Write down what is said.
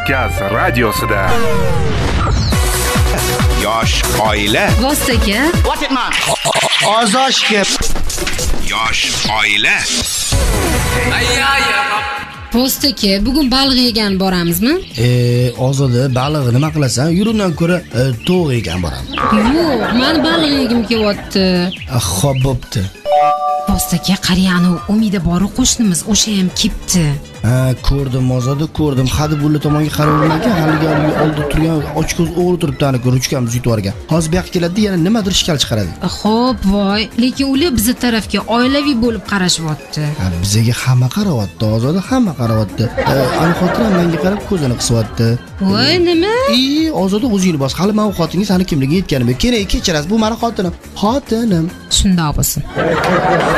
Kavkaz radiosida. Yosh oila. Vostaka. Ozoshga. Yosh oila. Vostaka, bugun baliq yegan boramizmi? Ozoda baliq nima qilasan? Yurundan ko'ra to'g'ri yegan boraman. Yo'q, men baliq yegim kelyapti. Xo'p, bo'pti. Vostaka, qariyani Umida bor qo'shnimiz, o'sha ham kepti. Ha, ko'rdim Ozoda, ko'rdim. Hadi bular tomonga qarayvermagan, haligi oldi turgan ochko'z o'g'li turibdi, ana ruchkamiz yutib yuborgan. Hozir bu yoqqa keladi, yana nimadir shikal chiqaradi. Xo'p, voy, lekin ular bizning tarafga oilaviy bo'lib qarashyapti. Ha, bizga hamma qarayapti, Ozoda, hamma qarayapti. Ana xotiram menga qarab ko'zini qisyapti. Voy, nima? Ozoda o'zingni bos. Hali men xotinning sani kimligiga yetganim yo'q. Kerak, kechirasiz, bu meni xotinim. Xotinim. Shundoq bo'lsin.